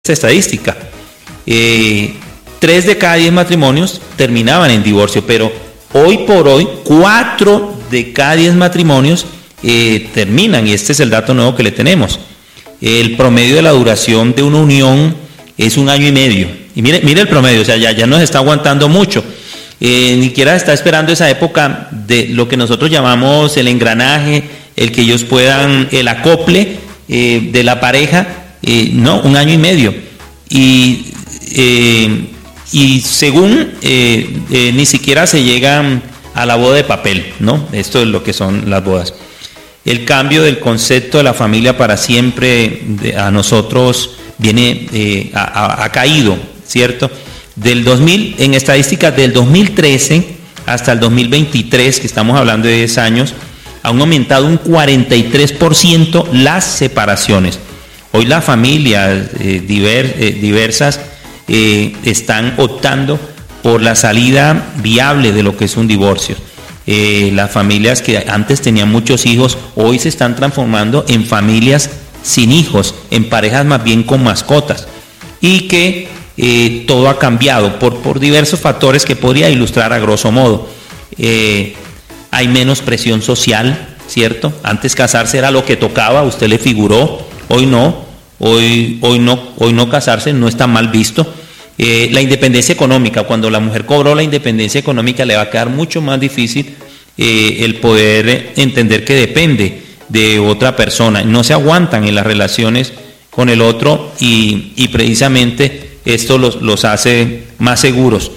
estadística. 3 de cada 10 matrimonios terminaban en divorcio, pero hoy por hoy 4 de cada 10 matrimonios terminan, y este es el dato nuevo que le tenemos. El promedio de la duración de una unión es 1 año y medio. Y mire el promedio, o sea, ya nos está aguantando mucho. Ni siquiera está esperando esa época de lo que nosotros llamamos el engranaje, el que ellos puedan, el acople de la pareja, no, 1 año y medio. Y según ni siquiera se llegan a la boda de papel, ¿no? Esto es lo que son las bodas. El cambio del concepto de la familia para siempre a nosotros viene, ha caído, ¿cierto? Del 2000, en estadísticas del 2013 hasta el 2023, que estamos hablando de 10 años, han aumentado un 43% las separaciones. Hoy las familias diversas están optando por la salida viable de lo que es un divorcio. Las familias que antes tenían muchos hijos, hoy se están transformando en familias sin hijos, en parejas más bien con mascotas. Y que todo ha cambiado por diversos factores que podría ilustrar a grosso modo. Hay menos presión social, ¿cierto? Antes casarse era lo que tocaba, usted le figuró, hoy no. Hoy no casarse no está mal visto. La independencia económica, cuando la mujer cobró la independencia económica, le va a quedar mucho más difícil el poder entender que depende de otra persona. No se aguantan en las relaciones con el otro y precisamente esto los hace más seguros.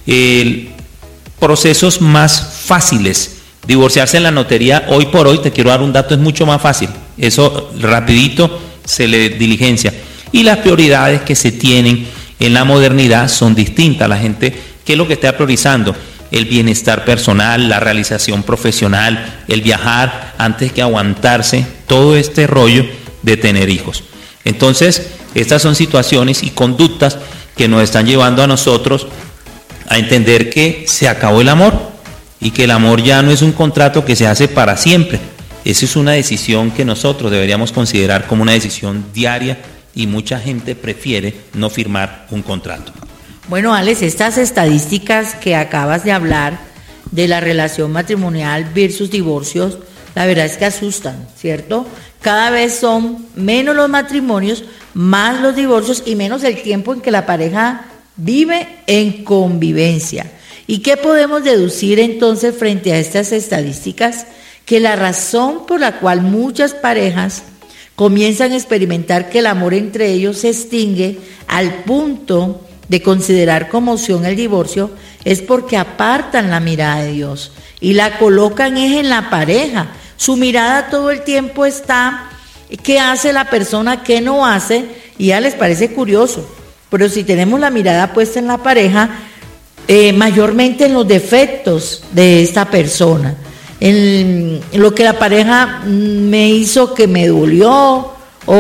Procesos más fáciles. Divorciarse en la notaría, hoy por hoy, te quiero dar un dato, es mucho más fácil. Eso rapidito se le diligencia. Y las prioridades que se tienen en la modernidad son distintas. La gente, ¿qué es lo que está priorizando? El bienestar personal, la realización profesional, el viajar antes que aguantarse todo este rollo de tener hijos. Entonces, estas son situaciones y conductas que nos están llevando a nosotros a entender que se acabó el amor y que el amor ya no es un contrato que se hace para siempre. Esa es una decisión que nosotros deberíamos considerar como una decisión diaria y mucha gente prefiere no firmar un contrato. Bueno, Alex, estas estadísticas que acabas de hablar de la relación matrimonial versus divorcios, la verdad es que asustan, ¿cierto? Cada vez son menos los matrimonios, más los divorcios y menos el tiempo en que la pareja vive en convivencia. ¿Y qué podemos deducir entonces frente a estas estadísticas? Que la razón por la cual muchas parejas comienzan a experimentar que el amor entre ellos se extingue al punto de considerar como opción el divorcio es porque apartan la mirada de Dios y la colocan en la pareja. Su mirada todo el tiempo está, ¿qué hace la persona? ¿Qué no hace? Y ya les parece curioso, pero si tenemos la mirada puesta en la pareja, mayormente en los defectos de esta persona, en lo que la pareja me hizo que me dolió,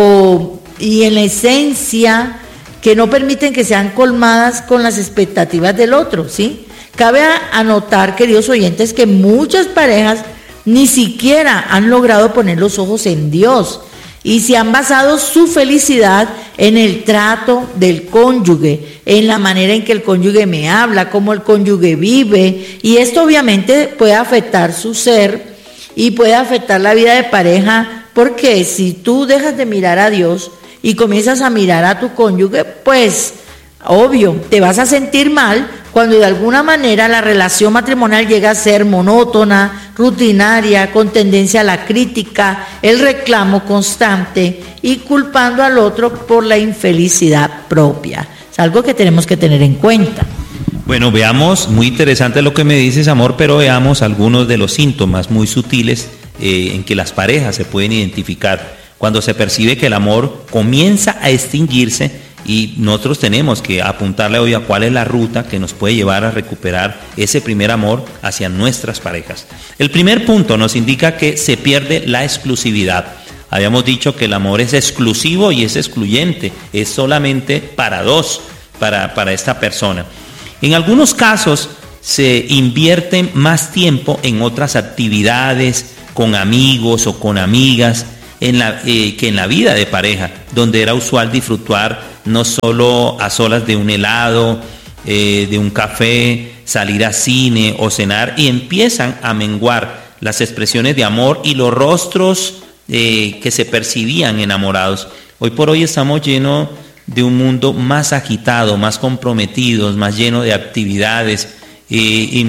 y en la esencia que no permiten que sean colmadas con las expectativas del otro, ¿sí? Cabe anotar, queridos oyentes, que muchas parejas ni siquiera han logrado poner los ojos en Dios y se han basado su felicidad en el trato del cónyuge, en la manera en que el cónyuge me habla, cómo el cónyuge vive, y esto obviamente puede afectar su ser y puede afectar la vida de pareja, porque si tú dejas de mirar a Dios y comienzas a mirar a tu cónyuge, pues obvio, te vas a sentir mal cuando de alguna manera la relación matrimonial llega a ser monótona, rutinaria, con tendencia a la crítica, el reclamo constante y culpando al otro por la infelicidad propia. Es algo que tenemos que tener en cuenta. Bueno, veamos, muy interesante lo que me dices, amor, pero veamos algunos de los síntomas muy sutiles en que las parejas se pueden identificar cuando se percibe que el amor comienza a extinguirse. Y nosotros tenemos que apuntarle hoy a cuál es la ruta que nos puede llevar a recuperar ese primer amor hacia nuestras parejas. El primer punto nos indica que se pierde la exclusividad. Habíamos dicho que el amor es exclusivo y es excluyente, es solamente para dos, para esta persona. En algunos casos se invierte más tiempo en otras actividades, con amigos o con amigas, que en la vida de pareja, donde era usual disfrutar no solo a solas de un helado, de un café, salir a cine o cenar, y empiezan a menguar las expresiones de amor y los rostros que se percibían enamorados. Hoy por hoy estamos llenos de un mundo más agitado, más comprometidos, más lleno de actividades y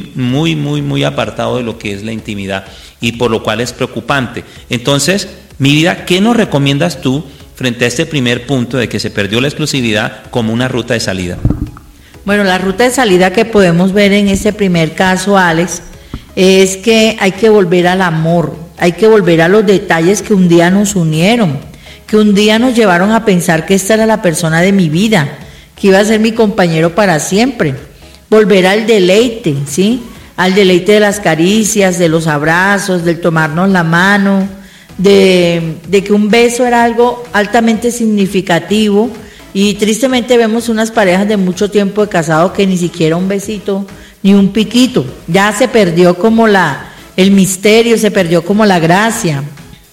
muy apartado de lo que es la intimidad, y por lo cual es preocupante. Entonces, mi vida, ¿qué nos recomiendas tú frente a este primer punto de que se perdió la exclusividad como una ruta de salida? Bueno, la ruta de salida que podemos ver en ese primer caso, Alex, es que hay que volver al amor, hay que volver a los detalles que un día nos unieron, que un día nos llevaron a pensar que esta era la persona de mi vida, que iba a ser mi compañero para siempre. Volver al deleite, ¿sí? Al deleite de las caricias, de los abrazos, del tomarnos la mano, de que un beso era algo altamente significativo. Y tristemente vemos unas parejas de mucho tiempo de casados que ni siquiera un besito, ni un piquito. Ya se perdió como el misterio, se perdió como la gracia.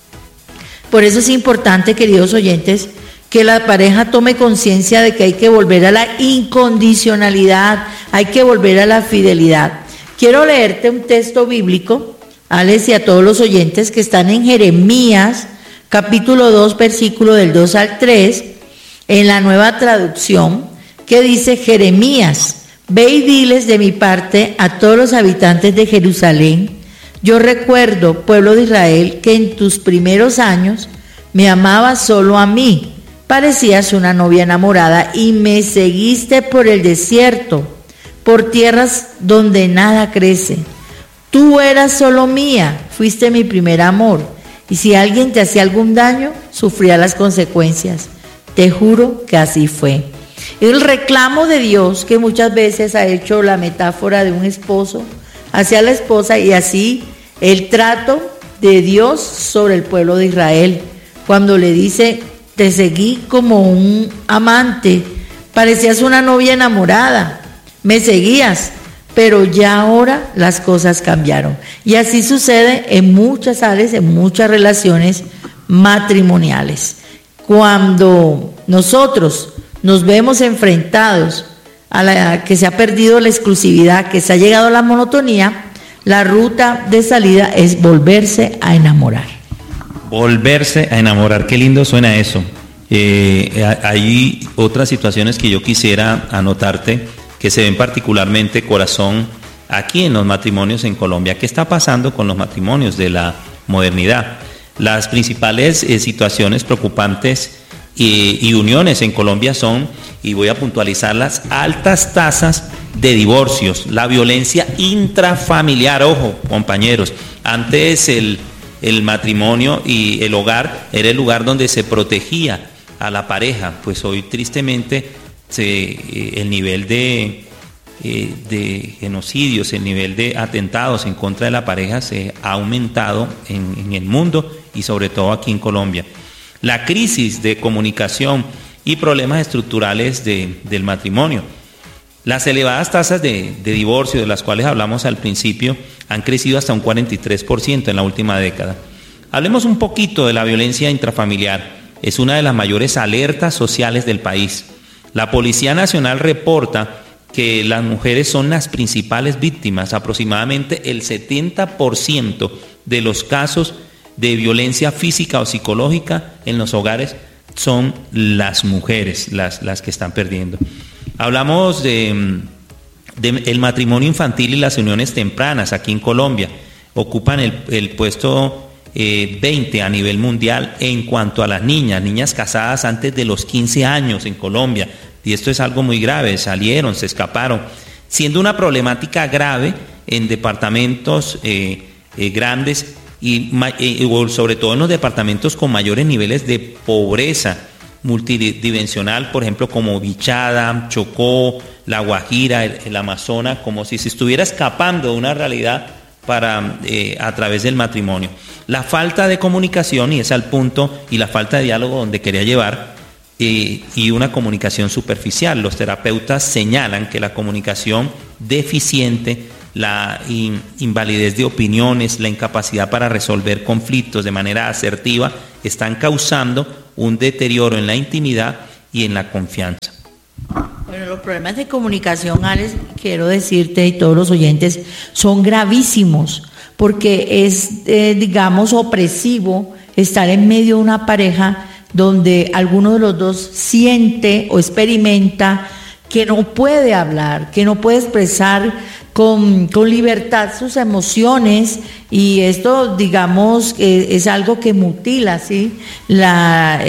Por eso es importante, queridos oyentes, que la pareja tome conciencia de que hay que volver a la incondicionalidad, hay que volver a la fidelidad. Quiero leerte un texto bíblico, Alex, y a todos los oyentes, que están en Jeremías, capítulo 2, versículo del 2 al 3, en la Nueva Traducción, que dice: Jeremías, ve y diles de mi parte a todos los habitantes de Jerusalén: yo recuerdo, pueblo de Israel, que en tus primeros años me amabas solo a mí, parecías una novia enamorada y me seguiste por el desierto, por tierras donde nada crece. Tú eras solo mía, fuiste mi primer amor, y si alguien te hacía algún daño, sufría las consecuencias. Te juro que así fue. El reclamo de Dios, que muchas veces ha hecho la metáfora de un esposo hacia la esposa, y así el trato de Dios sobre el pueblo de Israel, cuando le dice: te seguí como un amante, parecías una novia enamorada, me seguías, pero ya ahora las cosas cambiaron. Y así sucede en muchas áreas, en muchas relaciones matrimoniales. Cuando nosotros nos vemos enfrentados a que se ha perdido la exclusividad, que se ha llegado a la monotonía, la ruta de salida es volverse a enamorar. Volverse a enamorar, qué lindo suena eso. Hay otras situaciones que yo quisiera anotarte, que se ven particularmente, corazón, aquí en los matrimonios en Colombia. ¿Qué está pasando con los matrimonios de la modernidad? Las principales situaciones preocupantes y uniones en Colombia son, y voy a puntualizarlas, altas tasas de divorcios, la violencia intrafamiliar. Ojo, compañeros, antes el matrimonio y el hogar era el lugar donde se protegía a la pareja, pues hoy tristemente el nivel de genocidios, el nivel de atentados en contra de la pareja se ha aumentado en el mundo y sobre todo aquí en Colombia. La crisis de comunicación y problemas estructurales del matrimonio. Las elevadas tasas de divorcio de las cuales hablamos al principio han crecido hasta un 43% en la última década. Hablemos un poquito de la violencia intrafamiliar. Es una de las mayores alertas sociales del país. La Policía Nacional reporta que las mujeres son las principales víctimas. Aproximadamente el 70% de los casos de violencia física o psicológica en los hogares son las mujeres las que están perdiendo. Hablamos de el matrimonio infantil y las uniones tempranas aquí en Colombia. Ocupan el puesto 20 a nivel mundial en cuanto a las niñas casadas antes de los 15 años en Colombia. Y esto es algo muy grave, se escaparon, siendo una problemática grave en departamentos grandes y sobre todo en los departamentos con mayores niveles de pobreza multidimensional, por ejemplo como Bichada, Chocó, La Guajira, el Amazonas, como si se estuviera escapando de una realidad a través del matrimonio. La falta de comunicación, y es al punto, y la falta de diálogo donde quería llevar, y una comunicación superficial. Los terapeutas señalan que la comunicación deficiente, la invalidez de opiniones, la incapacidad para resolver conflictos de manera asertiva están causando un deterioro en la intimidad y en la confianza. Bueno, los problemas de comunicación, Alex, quiero decirte y todos los oyentes, son gravísimos, porque es, digamos, opresivo estar en medio de una pareja donde alguno de los dos siente o experimenta que no puede hablar, que no puede expresar con libertad sus emociones, y esto, digamos, es algo que mutila, ¿sí? La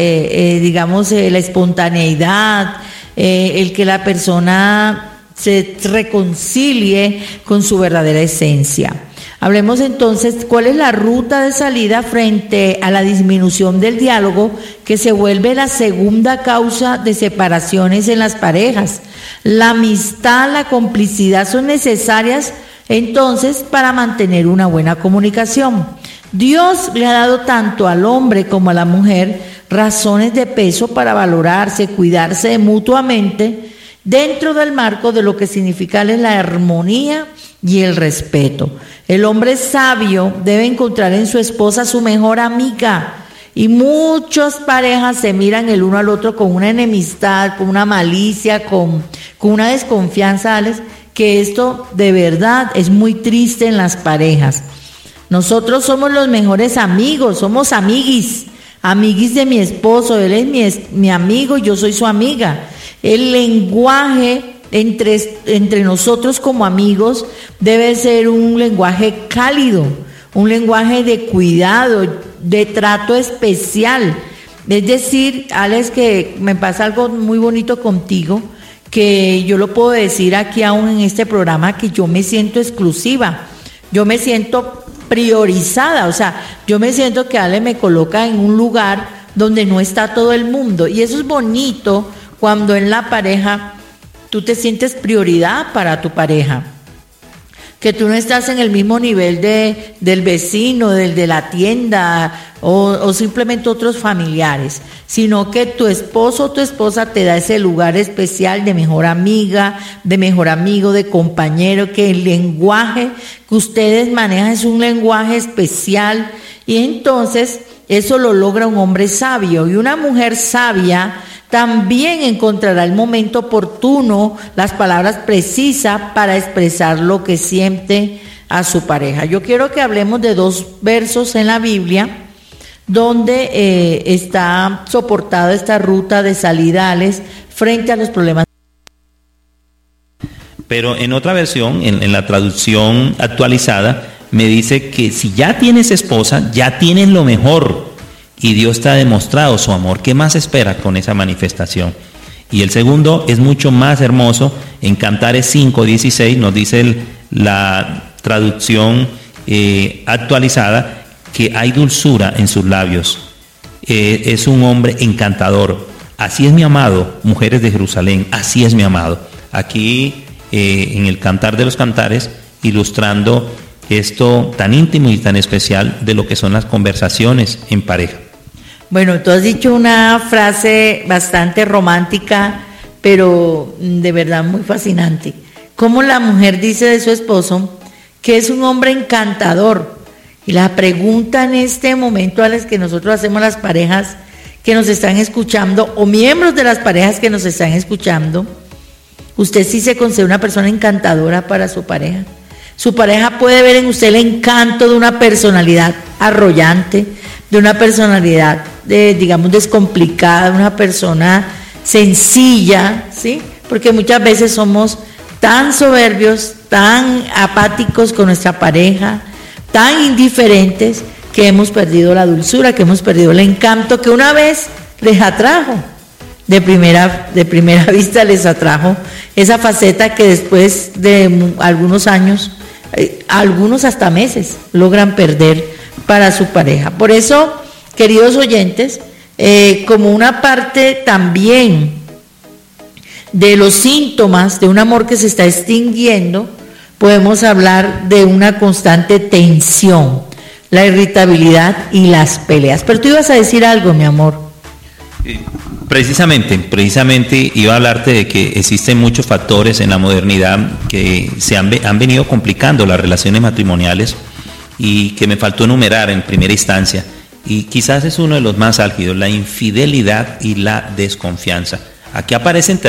espontaneidad, el que la persona se reconcilie con su verdadera esencia. Hablemos entonces, ¿cuál es la ruta de salida frente a la disminución del diálogo, que se vuelve la segunda causa de separaciones en las parejas? La amistad, la complicidad son necesarias entonces para mantener una buena comunicación. Dios le ha dado tanto al hombre como a la mujer razones de peso para valorarse, cuidarse mutuamente dentro del marco de lo que significa la armonía y el respeto. El hombre sabio debe encontrar en su esposa su mejor amiga, y muchas parejas se miran el uno al otro con una enemistad, con una malicia, con una desconfianza, Alex, que esto de verdad es muy triste en las parejas. Nosotros somos los mejores amigos, somos amiguis de mi esposo, él es mi amigo y yo soy su amiga. El lenguaje entre nosotros como amigos debe ser un lenguaje cálido, un lenguaje de cuidado, de trato especial. Es decir, Alex, que me pasa algo muy bonito contigo, que yo lo puedo decir aquí aún en este programa, que yo me siento exclusiva, yo me siento priorizada, o sea, yo me siento que Ale me coloca en un lugar donde no está todo el mundo, y eso es bonito cuando en la pareja tú te sientes prioridad para tu pareja, que tú no estás en el mismo nivel del vecino, del de la tienda o simplemente otros familiares, sino que tu esposo o tu esposa te da ese lugar especial de mejor amiga, de mejor amigo, de compañero, que el lenguaje que ustedes manejan es un lenguaje especial, y entonces eso lo logra un hombre sabio, y una mujer sabia también encontrará el momento oportuno, las palabras precisas para expresar lo que siente a su pareja. Yo quiero que hablemos de 2 versos en la Biblia donde está soportada esta ruta de salida, Alex, frente a los problemas. Pero en otra versión, en la traducción actualizada, me dice que si ya tienes esposa, ya tienes lo mejor, y Dios te ha demostrado su amor. ¿Qué más esperas con esa manifestación? Y el segundo es mucho más hermoso. En Cantares 5:16 nos dice la traducción actualizada que hay dulzura en sus labios. Es un hombre encantador. Así es mi amado, mujeres de Jerusalén, así es mi amado. Aquí en el Cantar de los Cantares, ilustrando esto tan íntimo y tan especial de lo que son las conversaciones en pareja. Bueno, tú has dicho una frase bastante romántica, pero de verdad muy fascinante. Como la mujer dice de su esposo que es un hombre encantador. Y la pregunta en este momento a las que nosotros hacemos las parejas que nos están escuchando, o miembros de las parejas que nos están escuchando, ¿usted sí se considera una persona encantadora para su pareja? Su pareja puede ver en usted el encanto de una personalidad arrollante, de una personalidad, digamos, descomplicada, de una persona sencilla, ¿sí? Porque muchas veces somos tan soberbios, tan apáticos con nuestra pareja, tan indiferentes, que hemos perdido la dulzura, que hemos perdido el encanto que una vez les atrajo. De primera vista les atrajo esa faceta que después de algunos años, algunos hasta meses, logran perder para su pareja. Por eso, queridos oyentes, como una parte también de los síntomas de un amor que se está extinguiendo, podemos hablar de una constante tensión, la irritabilidad y las peleas. Pero tú ibas a decir algo, mi amor. Precisamente iba a hablarte de que existen muchos factores en la modernidad que se han venido complicando las relaciones matrimoniales, y que me faltó enumerar en primera instancia, y quizás es uno de los más álgidos: la infidelidad y la desconfianza. Aquí aparecen